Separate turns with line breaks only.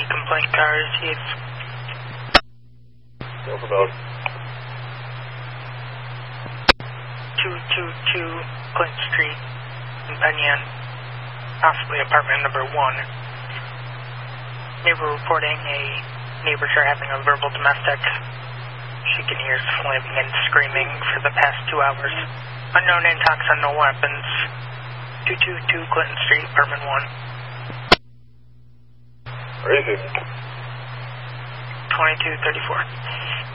complaint car received.
About
222 Clinton Street in Penyon, possibly apartment number 1. Neighbor reporting neighbors are having a verbal domestic. She can hear slamming and screaming for the past 2 hours. Unknown intox, unknown weapons. 222 Clinton Street, apartment 1.
Where is it?
2234.